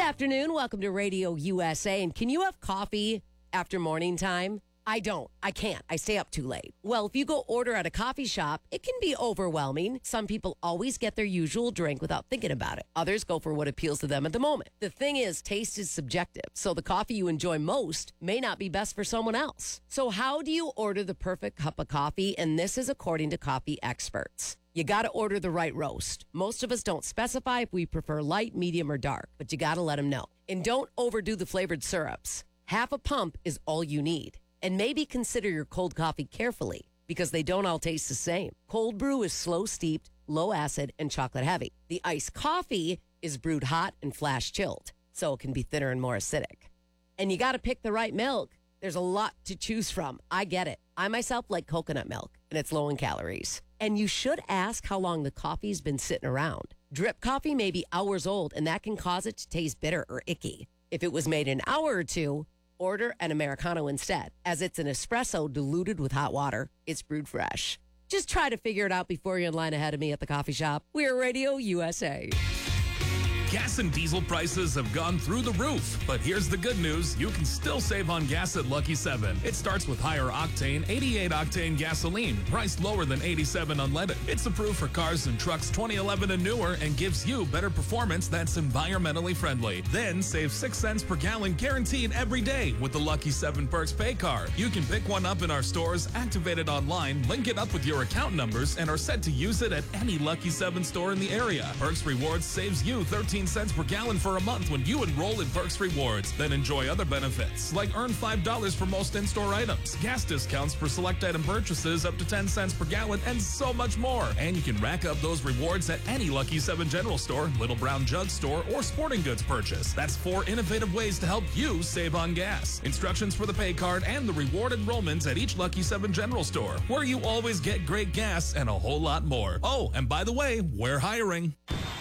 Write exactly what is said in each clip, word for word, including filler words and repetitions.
afternoon. Welcome to Radio U S A. And can you have coffee after morning time? I don't. I can't. I stay up too late. Well, if you go order at a coffee shop, it can be overwhelming. Some people always get their usual drink without thinking about it. Others go for what appeals to them at the moment. The thing is, taste is subjective. So the coffee you enjoy most may not be best for someone else. So how do you order the perfect cup of coffee? And this is according to coffee experts. You got to order the right roast. Most of us don't specify if we prefer light, medium, or dark, but you got to let them know. And don't overdo the flavored syrups. Half a pump is all you need. And maybe consider your cold coffee carefully because they don't all taste the same. Cold brew is slow steeped, low acid, and chocolate heavy. The iced coffee is brewed hot and flash chilled, so it can be thinner and more acidic. And you got to pick the right milk. There's a lot to choose from. I get it. I myself like coconut milk, and it's low in calories. And you should ask how long the coffee's been sitting around. Drip coffee may be hours old, and that can cause it to taste bitter or icky. If it was made an hour or two, order an Americano instead, as it's an espresso diluted with hot water. It's brewed fresh. Just try to figure it out before you're in line ahead of me at the coffee shop. We're Radio U S A. Gas and diesel prices have gone through the roof, but here's the good news. You can still save on gas at Lucky seven. It starts with higher octane, eighty-eight octane gasoline, priced lower than eighty-seven unleaded. It's approved for cars and trucks twenty eleven and newer and gives you better performance that's environmentally friendly. Then save six cents per gallon guaranteed every day with the Lucky seven Perks Pay Card. You can pick one up in our stores, activate it online, link it up with your account numbers, and are set to use it at any Lucky seven store in the area. Perks Rewards saves you thirteen cents per gallon for a month when you enroll in Perks Rewards. Then enjoy other benefits, like earn five dollars for most in-store items, gas discounts for select item purchases up to ten cents per gallon, and so much more. And you can rack up those rewards at any Lucky seven General Store, Little Brown Jug Store, or sporting goods purchase. That's four innovative ways to help you save on gas. Instructions for the pay card and the reward enrollments at each Lucky seven General Store, where you always get great gas and a whole lot more. Oh, and by the way, we're hiring.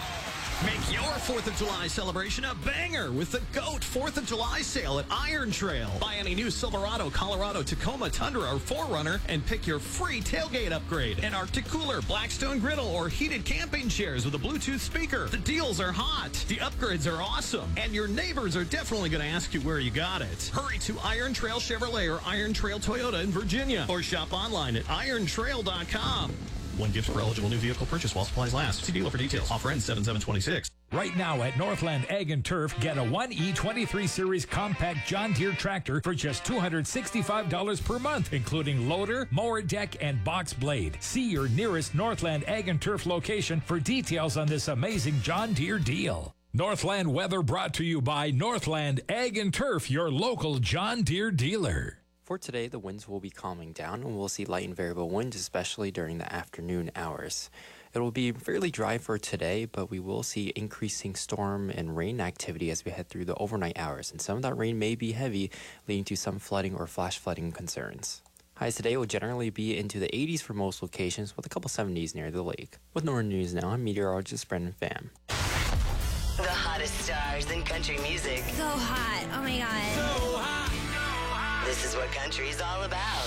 Make your fourth of July celebration a banger with the GOAT fourth of July sale at Iron Trail. Buy any new Silverado, Colorado, Tacoma, Tundra, or four runner and pick your free tailgate upgrade. An Arctic cooler, Blackstone griddle, or heated camping chairs with a Bluetooth speaker. The deals are hot. The upgrades are awesome. And your neighbors are definitely going to ask you where you got it. Hurry to Iron Trail Chevrolet or Iron Trail Toyota in Virginia. Or shop online at iron trail dot com. One gift for eligible new vehicle purchase while supplies last. See dealer for details. Offer ends seven seven twenty-six. Right now at Northland Ag and Turf, get a one E twenty-three Series compact John Deere tractor for just two hundred sixty-five dollars per month, including loader, mower deck, and box blade. See your nearest Northland Ag and Turf location for details on this amazing John Deere deal. Northland weather brought to you by Northland Ag and Turf, your local John Deere dealer. For today, the winds will be calming down and we'll see light and variable winds, especially during the afternoon hours. It will be fairly dry for today, but we will see increasing storm and rain activity as we head through the overnight hours, and some of that rain may be heavy, leading to some flooding or flash flooding concerns. Highs today will generally be into the eighties for most locations, with a couple seventies near the lake. With Northern News Now, I'm meteorologist Brendan Pham. The hottest stars in country music. So hot. Oh my God. So hot. This is what country's all about.